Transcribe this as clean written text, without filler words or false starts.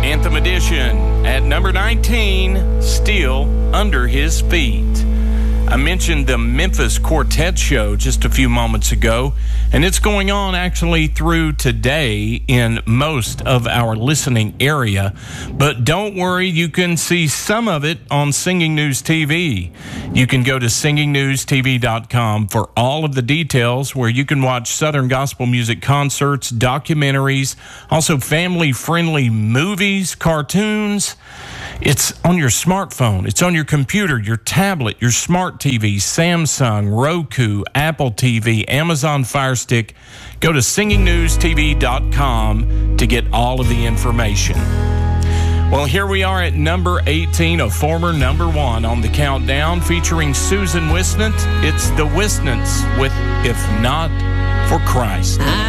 Anthem Edition at number 19, Still Under His Feet. I mentioned the Memphis Quartet show just a few moments ago, and it's going on actually through today in most of our listening area. But don't worry, you can see some of it on Singing News TV. You can go to singingnewstv.com for all of the details, where you can watch Southern gospel music concerts, documentaries, also family-friendly movies, cartoons. It's on your smartphone. It's on your computer, your tablet, your smart TV, Samsung, Roku, Apple TV, Amazon Fire Stick. Go to singingnewstv.com to get all of the information. Well, here we are at number 18, a former number 1 on the countdown, featuring Susan Wisnant. It's the Wisnants with If Not for Christ.